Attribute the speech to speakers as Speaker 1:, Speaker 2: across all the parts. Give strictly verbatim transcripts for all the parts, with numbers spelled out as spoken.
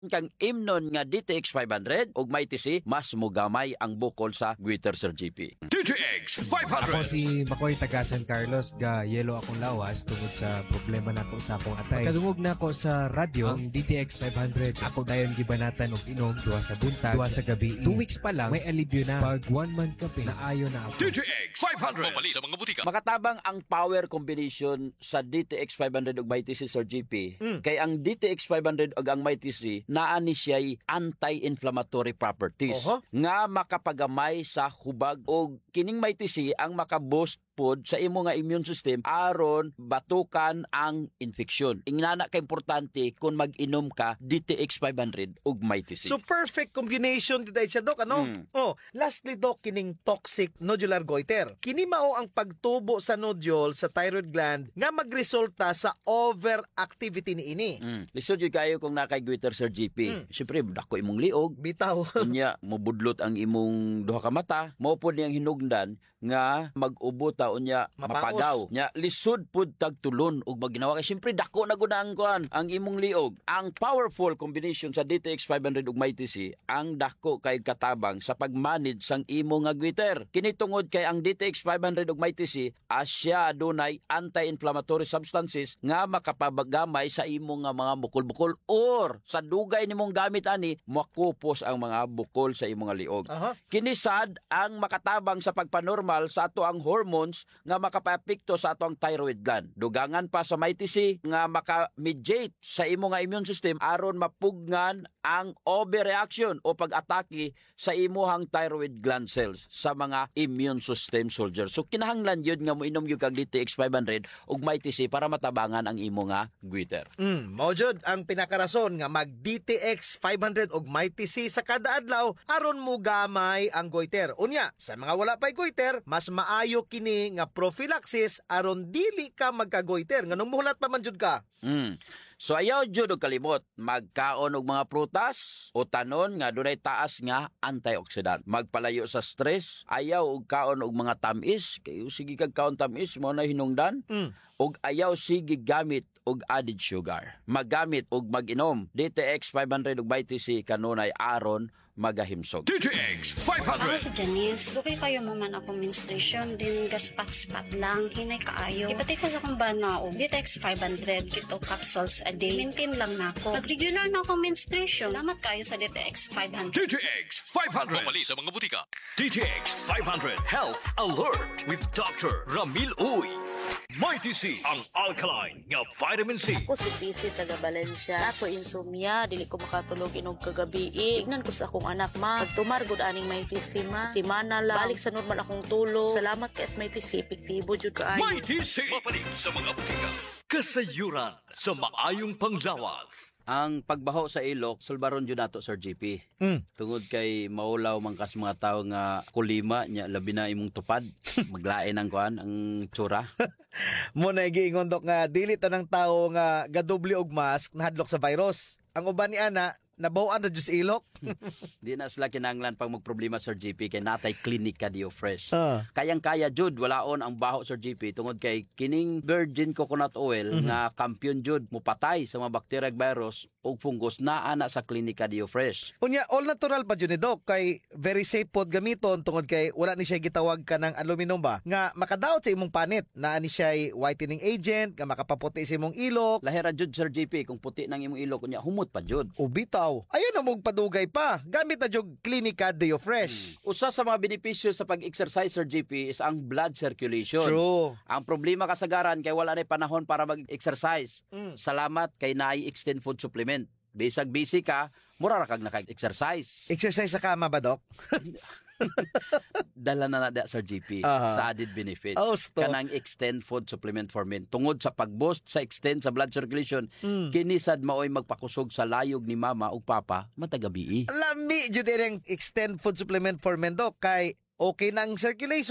Speaker 1: kang imnon nga D T X five hundred ug may T C mas mugamay ang bukol sa Gwitter Sir G P.
Speaker 2: D T X five
Speaker 3: Ako
Speaker 2: hundred.
Speaker 3: si Makoy taga San Carlos, ga yelo akong lawas tungod sa problema nako sa akong atay. Pagkadungog na ako sa radyo, ang D T X five hundred, ako dayon gibanatan og inom duha sa buntag, duha sa gabi. Two weeks pa lang may alibyo na. Pag one month kape, naayo na ako.
Speaker 2: D T X five hundred. Mapali sa mga butika.
Speaker 1: Makatabang ang power combination sa D T X five hundred ug may T C Sir G P.
Speaker 2: Mm.
Speaker 1: Kay ang D T X five hundred ug ang may T C naa ni siya'y anti-inflammatory properties
Speaker 2: Oho.
Speaker 1: nga makapagamay sa hubag ug kining may T C ang makaboost pod sa imo nga immune system aron batukan ang infeksyon. Ingana ka importante kung mag-inom ka D T X five hundred ug may T C.
Speaker 4: So perfect combination today siya, Dok, ano?
Speaker 1: Mm.
Speaker 4: Oh, lastly, Dok, kining toxic nodular goiter. Kini mao ang pagtubo sa nodule sa thyroid gland nga magresulta sa overactivity ni ini.
Speaker 1: Mm. Lisod yun kayo kung nakay Gwitter Sir G P.
Speaker 4: Mm.
Speaker 1: Siyempre, dako imong liog.
Speaker 4: Bitaw.
Speaker 1: Unya, mabudlot ang imong duha ka mata. Mao pod niyang hinugdan nga mag-ubo ta unya
Speaker 4: Mapaos.
Speaker 1: mapagaw. Nya lisod pod tagtulon ug maginawa kay siyempre dako na gud ang kuan ang imong liog. Ang powerful combination sa D T X five hundred ug may T C ang dako kay katabang sa pagmanage sang imo nga Gwitter. Kini tungod kay ang D T X five hundred ug may T C asya adunay anti-inflammatory substances nga makapabagamay sa imo nga mga bukol-bukol or sa dugay nimong gamit ani makupos ang mga bukol sa imong nga liog.
Speaker 4: Aha.
Speaker 1: Kini sad ang makatabang sa pagpanormal sa ato ang hormones nga makapaapekto sa ato ang thyroid gland. Dugangan pa sa may T C nga maka-mediate sa imo nga immune system aron mapugnan ang overreaction o pag-atake sa imuhang thyroid gland cells sa mga immune system soldiers. So kinahanglan yun nga moinom yung kag D T X five hundred ug may T C para matabangan ang imo nga Gwitter.
Speaker 4: Mm, mao jud ang pinakarason nga mag D T X five hundred og may T C sa kada adlaw aron mo gamay ang goiter. Unya, sa mga wala pay goiter, mas maayo kini nga prophylaxis aron dili ka magka-goiter nganong muhulat pa man jud ka.
Speaker 1: Mm. So ayaw jud og kalimot magkaon og mga prutas o tanon nga dunay taas nga antioxidant. Magpalayo sa stress, ayaw og kaon og mga tamis, kay sige kag kaon tamis mo na hinungdan.
Speaker 4: Mm.
Speaker 1: Og ayaw sige gamit og added sugar. Maggamit og mag-inom D T X five hundred ug may T C kanunay aron magahimsog.
Speaker 2: D T X five
Speaker 5: Ako
Speaker 2: hundred.
Speaker 5: si Janice. Lukay kayo mo man akong menstruation. Din gaspat-spat lang. Hinay kaayo. Ipatay ko sa akong banaog. D T X five hundred. Kito capsules a day. Maintain lang na ako. Pag-regular na akong menstruation. Salamat kayo sa D T X five hundred.
Speaker 2: D T X five hundred. Mapali sa mga butika. D T X five hundred Health Alert with Doctor Ramil Uy. May T C ang alkaline nga vitamin C.
Speaker 6: Ako si P C taga Valencia. Ako insomnia, dili ko makatulog inog kagabi. Ignan ko sa akong anak, ma. Pagtumar gud aning may T C, ma. Si mana lang. Balik sa normal akong tulog. Salamat kay may T C, epektibo jud kaayo.
Speaker 2: May T C. Mapalik sa mga butika. Kasayuran sa maayong panglawas.
Speaker 1: Ang pagbaho sa ilok, sulbaron jud nato Sir G P.
Speaker 4: Mm.
Speaker 1: Tungod kay maulaw man kas mga tawo nga kulima nya labi na imong tupad, maglain ang kuan ang tsura.
Speaker 4: Mo na giingon, Dok, nga dili tanang tawo nga gadoble og mask nahadlok sa virus. Ang uban ni ana nabawan na jud sa ilok.
Speaker 1: Di na sila kinahanglan pag magproblema Sir G P kay natay Clinica Dio Fresh.
Speaker 4: Ah.
Speaker 1: Kayang-kaya jud walaon ang baho Sir G P tungod kay kining virgin coconut oil
Speaker 4: Mm-hmm.
Speaker 1: nga kampiyon jud mupatay sa mga bacteria ug virus ug fungus naa na sa Clinica Dio Fresh.
Speaker 4: Unya, all natural pa jud ni Doc, kay very safe pod gamiton tungod kay wala ni siya gitawag ka ng aluminum ba nga makadaot sa imong panit, naa ni siya whitening agent nga makapaputi sa imong ilok.
Speaker 1: Lahira jud Sir G P kung puti nang imong ilok unya humot pa jud.
Speaker 4: O bitaw, ayaw na mong padugay pa. Gamit na jud Clinica Deo Fresh.
Speaker 1: Usa sa mga benepisyo sa pag-exercise Sir G P is ang blood circulation.
Speaker 4: True.
Speaker 1: Ang problema kasagaran kay wala na panahon para mag-exercise.
Speaker 4: Mm.
Speaker 1: Salamat kay naay extend food supplement. Bisag busy ka, mura ra kag naka-exercise.
Speaker 4: Exercise sa kama ba, Doc?
Speaker 1: Dala na na da Sir G P
Speaker 4: Aha.
Speaker 1: sa added benefits.
Speaker 4: Oh, stop.
Speaker 1: Kanang extend food supplement for men. Tungod sa pag-boost sa extend sa blood circulation,
Speaker 4: Mm.
Speaker 1: kinisad maoy magpakusog sa layog ni mama ug papa matagabi.
Speaker 4: Lami jud ang extend food supplement for men, Doc, kay okay na ang circulation,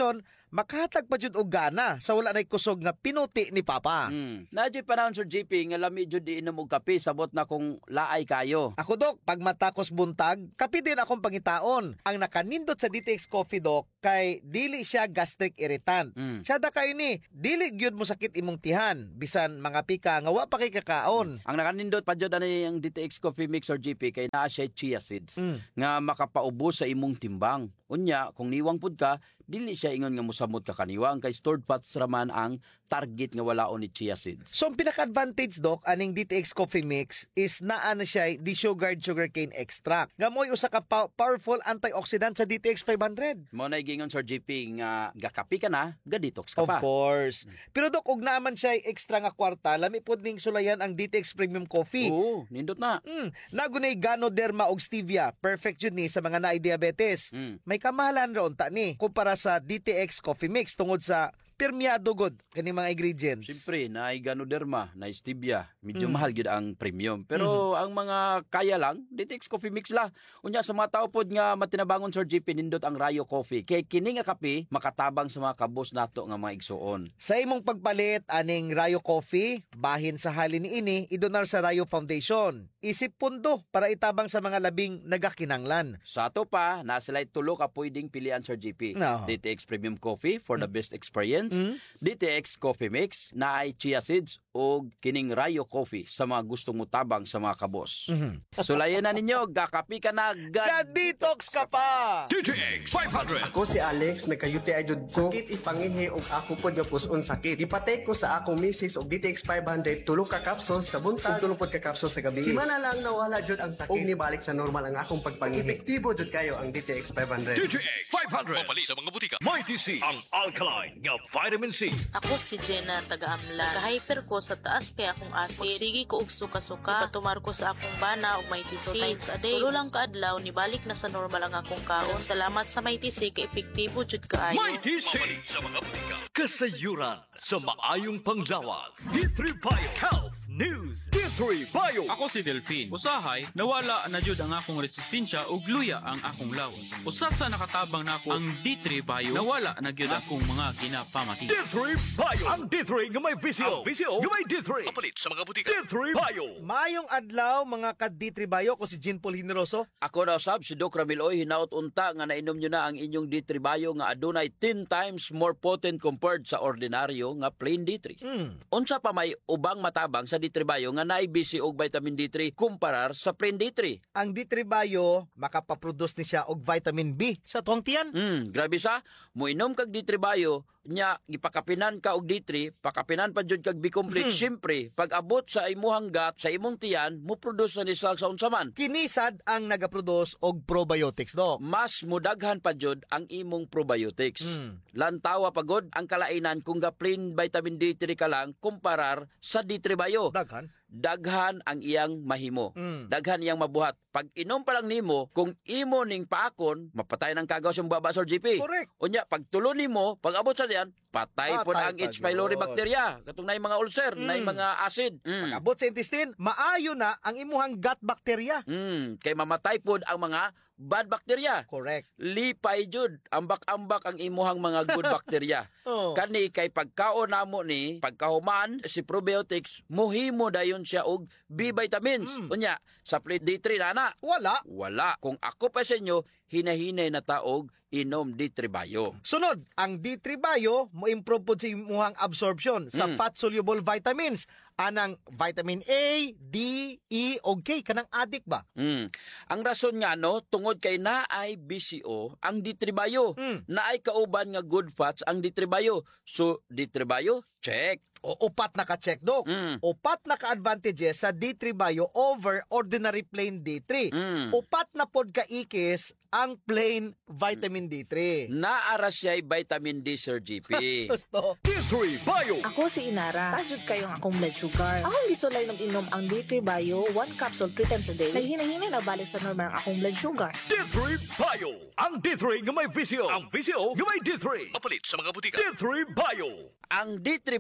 Speaker 4: makahatag pa jud og gana sa wala nay kusog nga pinuti ni Papa.
Speaker 1: Mm. Nadyo panahon, Sir J P, nga lami jud di inom og kape, sabot na kung laay kayo.
Speaker 4: Ako, Dok, pag matakos buntag, kapi din akong pangitaon. Ang nakanindot sa D T X Coffee, Dok, kay dili siya gastric irritant.
Speaker 1: Mm.
Speaker 4: Siya da kayo ni, dili gyud mo sakit imong tihan, bisan mga pika nga wa pa kay kakaon.
Speaker 1: Ang nakanindot pa jud ani ang D T X Coffee Mix or G P kay naa siya chia seeds
Speaker 4: Mm.
Speaker 1: nga makapaubos sa imong timbang. Unya, kung niwang pud ka, dili siya ingon nga mosamot ka kaniwang kay stored fats raman ang target nga walaon ni chia seeds.
Speaker 4: So, ang pinaka-advantage, Dok, aning D T X Coffee Mix is naa na siya desugared sugarcane extract. Nga mo'y usa ka pa- powerful antioxidant sa D T X five hundred.
Speaker 1: Mo na gingon, Sir G P, nga gakapi ka na, ga-detox ka
Speaker 4: Of
Speaker 1: pa.
Speaker 4: course. Pero, Dok, ug naman siya extra nga kwarta, lami pod ning sulayan ang D T X Premium Coffee.
Speaker 1: Oo, nindot na.
Speaker 4: Mm, nagunay Ganoderma og stevia. Perfect jud ni sa mga naay diabetes.
Speaker 1: Mm.
Speaker 4: May kamahalan ron ta ni kumpara sa D T X Coffee Mix tungod sa permiado god kani mga ingredients.
Speaker 1: Siyempre, na Ganoderma, na stevia, medyo
Speaker 4: Mm.
Speaker 1: mahal gid ang premium. Pero ang mga kaya lang, D T X Coffee Mix la. Unya sa mga tao pod nga matinabangon, Sir G P, nindot ang Rayo Coffee. Kay kini nga kape makatabang sa mga kabos nato nga mga igsuon.
Speaker 4: Sa imong pagpalit aning Rayo Coffee, bahin sa halin ni ini idonar sa Rayo Foundation. Isip pundo para itabang sa mga labing nagakinanglan.
Speaker 1: Sa ato pa, na sila tulo ka pwedeng pilian, Sir G P.
Speaker 4: No.
Speaker 1: D T X Premium Coffee for the best experience.
Speaker 4: Mm.
Speaker 1: D T X Coffee Mix na ay chia seeds o kining Rayo Coffee sa mga gustong mutabang sa mga kabos.
Speaker 4: Mhm.
Speaker 1: Sulayan na ninyo, gakapi ka na, gad...
Speaker 4: Ga-detox ka pa!
Speaker 2: D T X five hundred.
Speaker 7: Ako si Alex, nagka-U T I jud ko. Sakit ipangihi og ako pod nga puson sakit. Ipatay ko sa akong misis og D T X five hundred tulo ka capsules sa buntag ug tulo pod ka capsules sa gabi. Si mana lang nawala jud ang sakit. Og nibalik sa normal ang akong pagpangihi. Epektibo jud kayo ang D T X five hundred.
Speaker 2: D T X five hundred. Mapali sa mga butika. Mighty C, ang alkaline nga vitamin C.
Speaker 6: Ako si Jenna taga-amlan. Ka-hyper ko sa taas kay akong acid. Magsigi ko og suka-suka. Patumar ko sa akong bana og may Two times a day. Tulo lang kaadlaw nibalik na sa normal ang akong kaon. Salamat sa may tisi kay epektibo jud kaayo.
Speaker 2: Mighty C, sa mga butika. Kasayuran sa maayong panglawas. D three Bio Health News. D three Bio.
Speaker 8: Ako si Delphine. Usahay, nawala na jud ang akong resistensya ug luya ang akong lawas. Usa sa nakatabang nako ang D three Bio, nawala na gyud akong mga ginapamati.
Speaker 2: D three Bio. Ang D three nga may visio. Ang visio nga may D three. Mapalit sa mga butika. D three Bio.
Speaker 4: Mayong adlaw mga ka-D three Bio ko si Jean Paul Hineroso.
Speaker 1: Ako na usab si Doc Ramil Oy, hinaut unta nga nainom nyo na ang inyong D three Bio nga adunay ten times more potent compared sa ordinaryo nga plain D three.
Speaker 4: Mm.
Speaker 1: Unsa pa may ubang matabang sa D three Bio nga naay B C og vitamin D three kumparar sa plain D three.
Speaker 4: Ang D three Bio makapaproduce ni siya og vitamin B sa tuwang tiyan.
Speaker 1: Hmm, grabe sa, muinom kag D three Bio, nya gipakapinan ka og D three, pakapinan pa jud kag B-complex. Syempre, pag abot sa imuhang gut, sa imong tiyan, mo produce na ni sa unsa man.
Speaker 4: Kinisad ang nagaproduce og probiotics, Dok.
Speaker 1: Mas mudaghan pa jud ang imong probiotics.
Speaker 4: Mm.
Speaker 1: Lantawa pagod ang kalainan kung ga plain vitamin D three ka lang kumparar sa D three Bio.
Speaker 4: Daghan.
Speaker 1: Daghan ang iyang mahimo.
Speaker 4: Mm.
Speaker 1: Daghan iyang mabuhat. Pag inom pa lang nimo, kung imo ning paakon, mapatay ng kagaw sa baba, Sir G P.
Speaker 4: Correct.
Speaker 1: Unya, pag tulo nimo, pag abot sa diyan, patay, po
Speaker 4: Patay
Speaker 1: ang
Speaker 4: pa
Speaker 1: H. pylori
Speaker 4: yun.
Speaker 1: bacteria. Katong na mga ulcer, na
Speaker 4: Mm.
Speaker 1: mga acid. Mm.
Speaker 4: Abot sa intestine, maayo na ang imuhang gut bacteria.
Speaker 1: Mm. Kay mamatay po ang mga bad bacteria.
Speaker 4: Correct.
Speaker 1: Lipay jud, ambak-ambak ang imuhang mga good bacteria.
Speaker 4: Oh.
Speaker 1: Kani kay pagkaon namo ni, pagkahuman si probiotics, muhimo dayon siya og B vitamins.
Speaker 4: Mm.
Speaker 1: Unya, sa plain D three na na,
Speaker 4: Wala.
Speaker 1: wala. Kung ako pa sa inyo, hinahinay na taog inom D three Bio.
Speaker 4: Sunod, ang D three Bio mo improve po sa imuhang absorption sa
Speaker 1: Mm.
Speaker 4: fat-soluble vitamins. Anang vitamin A, D, E, o K. Kanang adik ba?
Speaker 1: Mm. Ang rason nga no, tungod kay naay B C O ang D three Bio.
Speaker 4: Mm.
Speaker 1: Naay kauban nga good fats ang D three Bio. So D three Bio, check.
Speaker 4: O upat na ka-check, Dok.
Speaker 1: Mm.
Speaker 4: Upat na ka-advantages sa D three Bio over ordinary plain D three.
Speaker 1: Mm.
Speaker 4: Upat na pod ka-ikis ang plain vitamin D three.
Speaker 1: Naara siya'y vitamin D, Sir G P.
Speaker 4: Gusto.
Speaker 2: D three Bio.
Speaker 9: Ako si Inara. Tajud kayo ang akong blood sugar. Ako gisulay ng inom ang D three Bio, one capsule three times a day. Naghinay-hinay na balik sa normal ang akong blood sugar.
Speaker 2: D three Bio. Ang D three nga may visio. Ang visio nga may D three. Mapalit sa mga butika. D three Bio.
Speaker 1: Ang D three Bio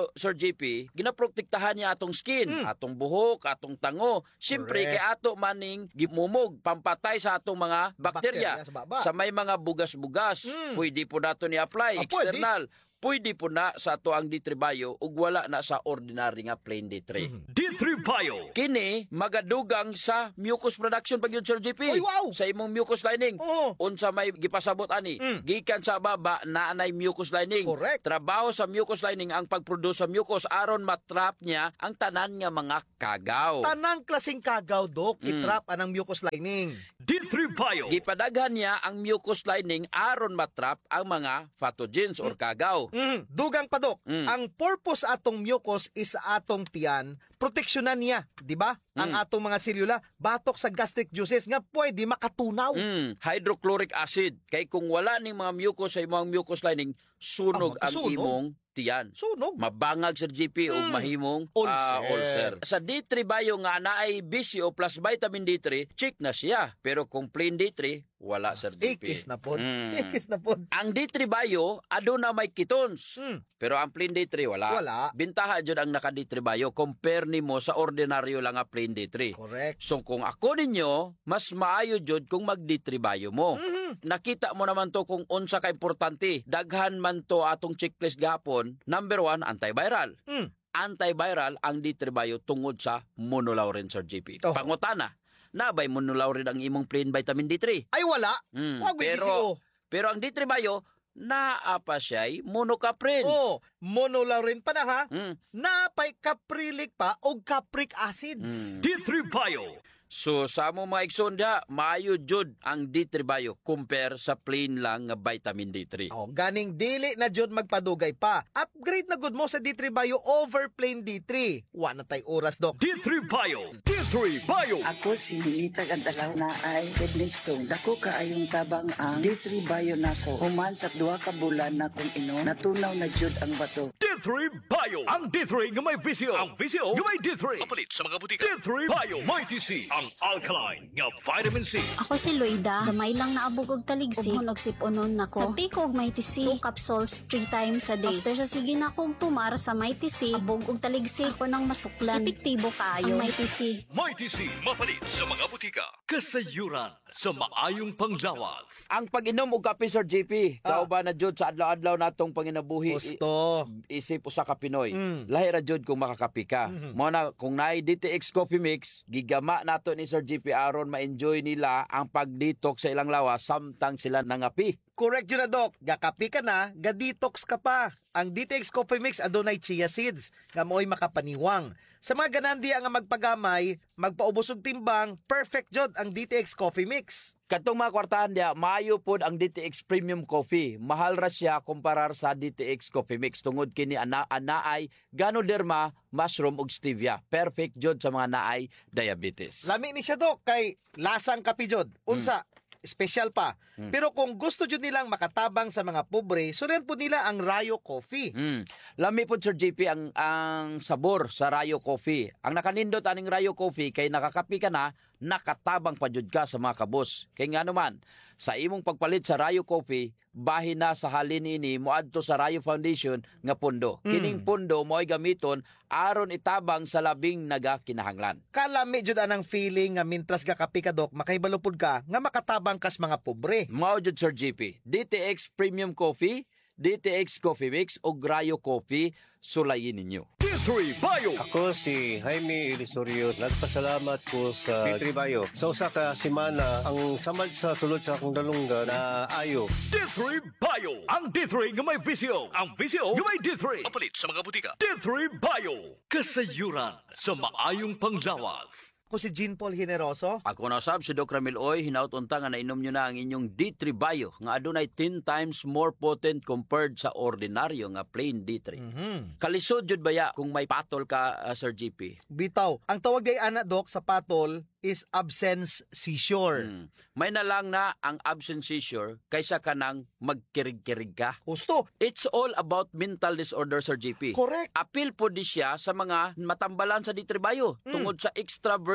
Speaker 1: D-Tribio, Sir J P, ginaprotektahan niya atong skin,
Speaker 4: Mm.
Speaker 1: atong buhok, atong tango. Siyempre,
Speaker 4: Correct.
Speaker 1: kay ato maning gimumog, pampatay sa atong mga bakterya.
Speaker 4: Bakterya sa baba.
Speaker 1: Sa may mga bugas-bugas,
Speaker 4: Mm.
Speaker 1: pwede po nato ni-apply,
Speaker 4: Ah, pwede.
Speaker 1: external. Pwede po na sa ato ang D three Bio ug wala na sa ordinary nga plain D three.
Speaker 4: Mm-hmm.
Speaker 2: D three Bio.
Speaker 1: Kini magadugang sa mucus production pag yun, Sir J P.
Speaker 4: Oy, wow!
Speaker 1: Sa imong mucus lining.
Speaker 4: Oo.
Speaker 1: Unsa may gipasabot ani?
Speaker 4: Mm.
Speaker 1: Gikan sa baba na anay mucus lining.
Speaker 4: Correct.
Speaker 1: Trabaho sa mucus lining ang pagproduce sa mucus aron matrap niya ang tanan nga mga kagaw.
Speaker 4: Tanang klaseng kagaw, Dok,
Speaker 1: Mm.
Speaker 4: itrap anang mucus lining.
Speaker 2: D three Bio.
Speaker 1: Gipadaghan niya ang mucus lining aron matrap ang mga pathogens or kagaw.
Speaker 4: Mm. Dugang pa, Dok.
Speaker 1: Mm.
Speaker 4: Ang purpose atong mucus is atong tiyan, proteksyonan niya, di ba? Ang
Speaker 1: Mm.
Speaker 4: atong mga selula, batok sa gastric juices nga pwede makatunaw.
Speaker 1: Mm, hydrochloric acid. Kay kung wala ning mga mucus sa imong mucus lining, sunog
Speaker 4: Ah,
Speaker 1: ang
Speaker 4: magkasunog.
Speaker 1: imong tiyan.
Speaker 4: Sunog.
Speaker 1: Mabangag Sir G P o
Speaker 4: Mm.
Speaker 1: mahimong
Speaker 4: Ulcer.
Speaker 1: ah, ulcer. Sa D three Bio nga naay B C O plus vitamin D three, check na siya. Pero kung plain D three, wala Sir G P.
Speaker 4: Ikis na po.
Speaker 1: Mm.
Speaker 4: Ikis na po.
Speaker 1: Ang D three Bio, aduna may ketones.
Speaker 4: Mm.
Speaker 1: Pero ang plain D three, wala.
Speaker 4: Wala.
Speaker 1: Bintaha dyan ang naka D three Bio, compare nimo sa ordinaryo lang nga plain D three.
Speaker 4: Correct.
Speaker 1: So kung ako ninyo, mas maayo jud kung mag D three Bio mo.
Speaker 4: Mhm.
Speaker 1: Nakita mo naman to kung unsa ka importante. Daghan man to atong checklist gahapon. Number one, antiviral.
Speaker 4: Mm.
Speaker 1: Antiviral ang D three Bio tungod sa monolaurin, Sir J P.
Speaker 4: Oh.
Speaker 1: Pangutana, nabay monolaurin ang imong plain vitamin D three?
Speaker 4: Ay, wala.
Speaker 1: Mm,
Speaker 4: Wag may
Speaker 1: pero,
Speaker 4: B C O.
Speaker 1: pero ang D three Bio, naa pa siya'y monocaprin.
Speaker 4: Oh, monolaurin pa na ha.
Speaker 1: Mm.
Speaker 4: Napay caprilic pa o capric acids.
Speaker 1: Mm.
Speaker 2: D three Bio.
Speaker 1: So sa mo mga igsoon diha, maayo jud ang D three Bio compare sa plain lang nga vitamin D three.
Speaker 4: Oh, ganing dili na jud magpadugay pa. Upgrade na gud mo sa D three Bio over plain D three. Wa na tay oras, Dok.
Speaker 2: D three Bio. D three Bio.
Speaker 10: Ako si Nilita Gandalaw na ay kidney stone. Dako kaayong tabang ang D three Bio nako. Human sa duha ka bulan na kung inom, natunaw na jud ang bato.
Speaker 2: D three Bio. Ang D three nga may V C O. Ang V C O nga may D three. Kapalit sa mga butika. D three Bio. May T C. Ang alkaline nga vitamin C.
Speaker 5: Ako si Loida, gamay lang naabog og taligsik, ug siponon nako. Nagtiko og Mighty C, two capsules three times a day. After sa sige na akong tumar sa Mighty C, abog og taligsik ko nang masuklan. Epektibo kaayo ang Mighty C.
Speaker 2: May T C. Mapalit sa mga butika. Kasayuran sa maayong panglawas.
Speaker 1: Ang pag-inom og kape, Sir J P,
Speaker 4: Ah.
Speaker 1: kauban na jud sa adlaw-adlaw natong panginabuhi.
Speaker 4: Gusto.
Speaker 1: I- isip usa ka Pinoy.
Speaker 4: Mm.
Speaker 1: Lahi ra jud kung makakapi ka.
Speaker 4: Mhm.
Speaker 1: Mo na kung naay D T X Coffee Mix, gigama nato ni Sir G P aron ma-enjoy nila ang pag-detox sa ilang lawas samtang sila nangapi.
Speaker 4: Correct yun na, Dok. Gakapi ka na, ga-detox ka pa. Ang D T X Coffee Mix adunay chia seeds nga mo'y makapaniwang. Sa mga ganandi nga magpagamay, magpaubos og timbang, perfect jud ang D T X Coffee Mix.
Speaker 1: Katong mga kwartahan diya, maayo pod ang D T X Premium Coffee. Mahal ra siya kumparar sa D T X Coffee Mix tungod kini ana anaay Ganoderma, mushroom ug stevia. Perfect jud sa mga naay diabetes.
Speaker 4: Lami ni siya, Dok, kay lasang kapi jud. Unsa? Special pa.
Speaker 1: Mm.
Speaker 4: Pero kung gusto jud nilang makatabang sa mga pobre, suren po nila ang Rayo Coffee.
Speaker 1: Mm. Lami po Sir J P ang ang sabor sa Rayo Coffee. Ang nakanindot aning Rayo Coffee kay nakakapi ka na, nakatabang pa jud ka sa mga kabos. Kay nga naman, sa imong pagpalit sa Rayo Coffee, bahin na sa halin ini moadto sa Rayo Foundation nga pundo.
Speaker 4: Mm.
Speaker 1: Kining pundo mo'y gamiton aron itabang sa labing nagakinahanglan.
Speaker 4: Kalami jud anang feeling nga mintras gakapi ka, Dok, makaibalupod ka nga makatabang kas mga pobre.
Speaker 1: Mao jud Sir J P, D T X Premium Coffee, D T X Coffee Mix ug Rayo Coffee, sulayin ninyo.
Speaker 2: D three Bio.
Speaker 11: Ako si Jaime Ilisorio. Nagpasalamat ko sa D three Bio. Sa usa ka semana, ang samad sa sulod sa akong dalungga na ayo.
Speaker 2: D three Bio. Ang D three nga may V C O. Ang V C O nga may D three. Kapalit sa mga butika. D three Bio. Kasayuran sa maayong panglawas.
Speaker 4: Ako si Jean Paul Generoso.
Speaker 1: Ako na sab si Doc Ramil Oy, hinaut-unta nga nainom nyo na ang inyong D three Bio nga adunay ten times more potent compared sa ordinaryo nga plain D three.
Speaker 4: Mhm.
Speaker 1: Kalisod jud baya kung may patol ka, uh, Sir G P.
Speaker 4: Bitaw, ang tawag day ana, Dok, sa patol is absence seizure.
Speaker 1: Hmm. May na lang na ang absent seizure kaysa ka nang magkirig-kirig ka.
Speaker 4: Gusto.
Speaker 1: It's all about mental disorder, Sir G P.
Speaker 4: Correct.
Speaker 1: Apil po di siya sa mga matambalan sa D three Bio
Speaker 4: Mm.
Speaker 1: tungod sa extravert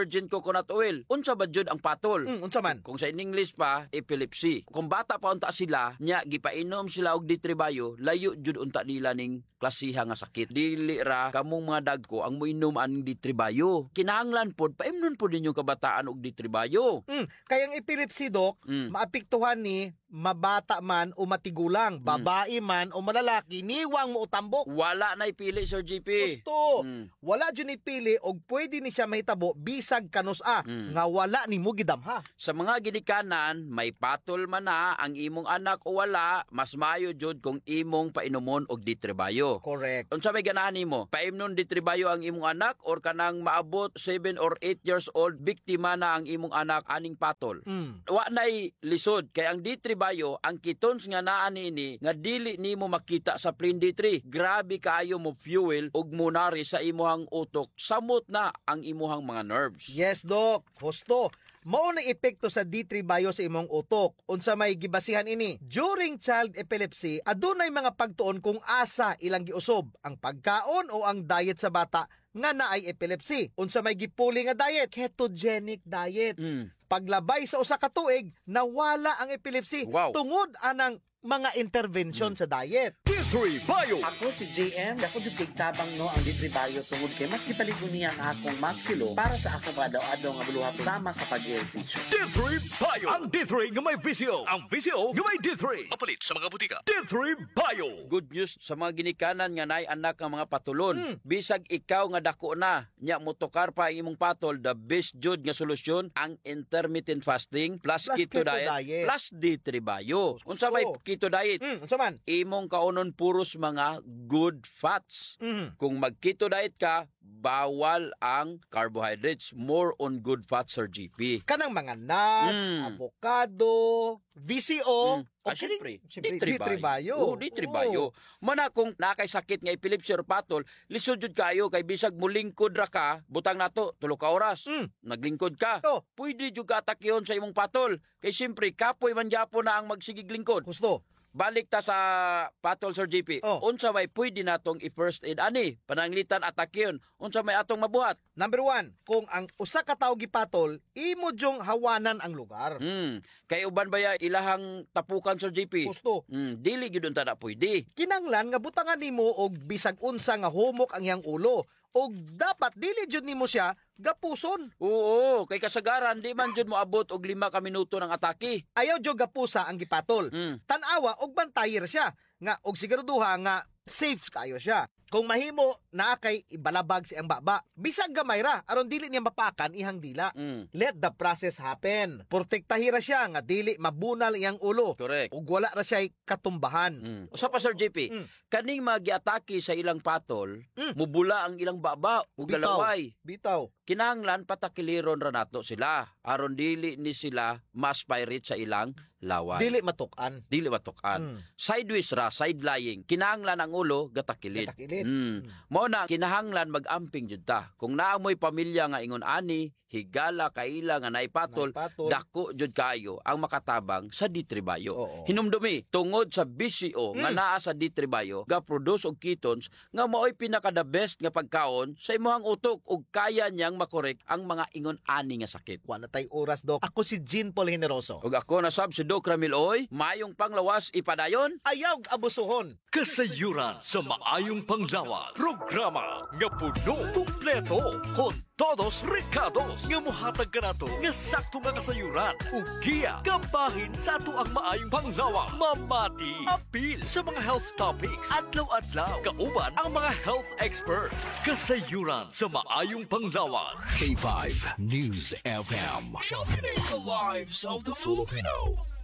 Speaker 1: virgin coconut oil. Unsa ba jud ang patol?
Speaker 4: Mm, unsa man?
Speaker 1: Kung sa in English pa, epilepsy. Kung bata pa unta sila, nya gipainom sila og ditribayo, layo jud unta nila ning klasiha nga sakit. Dili ra kamong mga dagko ang moinom aning ditribayo. Kinahanglan pod paimnon pod ninyo kabataan og ditribayo.
Speaker 4: Mm, kayang epilepsy, Dok,
Speaker 1: Mm.
Speaker 4: maapektuhan ni mabata man o matigulang, babae man o malalaki, niwang mo utambok.
Speaker 1: Wala na ipili, Sir G P.
Speaker 4: Gusto.
Speaker 1: Mm.
Speaker 4: Wala dyan ipili og pwede ni siya mahitabo bisag kanus-a
Speaker 1: Mm.
Speaker 4: nga wala ni mo gidamha.
Speaker 1: Sa mga ginikanan, may patol man na ang imong anak o wala, mas maayo jud kung imong painomon og ditribayo.
Speaker 4: Correct.
Speaker 1: Unsa may ganahan nimo? Paimnon ditribayo ang imong anak or kanang maabot seven or eight years old biktima na ang imong anak aning patol?
Speaker 4: Mm.
Speaker 1: Wa nay lisod kay ang ditribayo ang kitons nga naa niini nga dili nimo makita sa plain D three. Grabe kaayo mo fuel ug munari sa imuhang utok, samot na ang imuhang mga nerves.
Speaker 4: Yes, Dok. Husto. Mao na epekto sa D three bio sa imong utok. Unsa may gibasihan ini? During child epilepsy, adunay mga pagtuon kung asa ilang giusob, ang pagkaon o ang diet sa bata nga naay epilepsy. Unsa may gipuli nga diet? Ketogenic diet.
Speaker 1: Mm.
Speaker 4: Paglabay sa usa ka tuig, nawala ang epilepsy
Speaker 1: Wow.
Speaker 4: tungod anang mga intervention sa diet.
Speaker 2: D three Bio.
Speaker 12: Ako si J M, dako jud kay tabang no ang D three Bio tungod kay mas gipaligon niya ang akong maskilo para sa akong adlaw-adlaw nga buluhaton sama sa pag-ehersisyo.
Speaker 2: D three Bio. Ang D three nga may visio. Ang visio nga may D three. Mapalit sa mga butika. D three Bio.
Speaker 1: Good news sa mga ginikanan nga naay anak nga mga patulon.
Speaker 4: Hmm.
Speaker 1: Bisag ikaw nga dako na, nya motokar pa ang imong patol, the best jud nga solusyon ang intermittent fasting plus,
Speaker 4: Plus
Speaker 1: keto,
Speaker 4: keto
Speaker 1: diet,
Speaker 4: diet.
Speaker 1: plus D three Bio.
Speaker 4: Gusto.
Speaker 1: Unsa may keto diet?
Speaker 4: Mm, unsa man?
Speaker 1: Imong kaunon puros mga good fats.
Speaker 4: Mm.
Speaker 1: Kung mag-keto diet ka, bawal ang carbohydrates. More on good fats, Sir G P.
Speaker 4: Kanang mga nuts,
Speaker 1: Mm.
Speaker 4: avocado, V C O,
Speaker 1: Mm. Ah,
Speaker 4: o
Speaker 1: syempre,
Speaker 4: kining-
Speaker 1: D three
Speaker 4: D three bio.
Speaker 1: Oo, D three bio. Mana kung nakay sakit nga epilepsy or patol, lisod jud kayo kay bisag mulingkod ra ka, butang nato tulo ka oras.
Speaker 4: Mm.
Speaker 1: Naglingkod ka.
Speaker 4: Oh.
Speaker 1: Pwede jud ka atakyon sa imong patol. Kay siyempre kapoy man gyapon na ang magsigig lingkod.
Speaker 4: Gusto.
Speaker 1: Balik ta sa patol, Sir G P.
Speaker 4: Oh.
Speaker 1: Unsa may pwede natong i-first aid ani? Pananglitan atakyon. Unsa may atong mabuhat?
Speaker 4: Number one, kung ang usa ka tawo gipatol, imo jong hawanan ang lugar.
Speaker 1: Hmm. Kay uban baya ilahang tapukan, Sir G P?
Speaker 4: Gusto.
Speaker 1: Hmm. Dili gyud unta na pwede.
Speaker 4: Kinanglan nga butangan nimo og bisag unsa nga humok ang iyang ulo. Og dapat dili jud nimo siya gapuson.
Speaker 1: Oo, kay kasagaran di man jud moabot og lima ka minuto ng atake.
Speaker 4: Ayaw jud gapusa ang gipatol.
Speaker 1: Hmm.
Speaker 4: Tan-awa og bantayer siya nga og siguraduha nga safe kayo siya. Kung mahimo naa kay ibalabag si ang baba, bisag gamay ra aron dili niya mapakan ihang dila.
Speaker 1: Mm.
Speaker 4: Let the process happen. Protektahira siya nga dili mabunal iyang ulo.
Speaker 1: Correct.
Speaker 4: Ug wala ra siya katumbahan.
Speaker 1: Mm. Usa pa, Sir J P,
Speaker 4: Mm.
Speaker 1: kaning magiatake sa ilang patol,
Speaker 4: Mm.
Speaker 1: mubula ang ilang baba ug
Speaker 4: Bitaw.
Speaker 1: galaway.
Speaker 4: Bitaw.
Speaker 1: Kinahanglan patakiliron ra nato sila aron dili ni sila mas pirate sa ilang laway.
Speaker 4: Dili matukan.
Speaker 1: Dili matukan.
Speaker 4: Mm.
Speaker 1: Sideways ra, side lying. Kinahanglan ang ulo gatakilid.
Speaker 4: Gatakilid.
Speaker 1: Mm. Mao na kinahanglan mag-amping jud ta. Kung naamoy pamilya nga ingon ani, higala kaila nga naipatol,
Speaker 4: Naipatol.
Speaker 1: dako jud kayo ang makatabang sa D three Bio.
Speaker 4: Oo.
Speaker 1: Hinumdumi tungod sa B C O nga
Speaker 4: Mm.
Speaker 1: naa sa D three Bio, ga-produce og ketones nga mao'y pinaka the best nga pagkaon sa imong utok ug kaya niyang makorek ang mga ingon ani nga sakit.
Speaker 4: Wala tay oras, Dok. Ako si Jean Paul Generoso.
Speaker 1: Ug ako na sab si Doc Ramil Oy, mayong panglawas ipadayon.
Speaker 4: Ayaw abusuhon.
Speaker 2: Kasayuran sa maayong panglawas. Programa nga puno, kumpleto, kon todos recados nga mohatag kanato nga sakto nga kasayuran ug giya kabahin sa ato ang maayong panglawas. Mamati, apil sa mga health topics, adlaw-adlaw, kauban ang mga health experts. Kasayuran sa maayong panglawas.
Speaker 13: K five News F M. Championing the lives of the Filipino.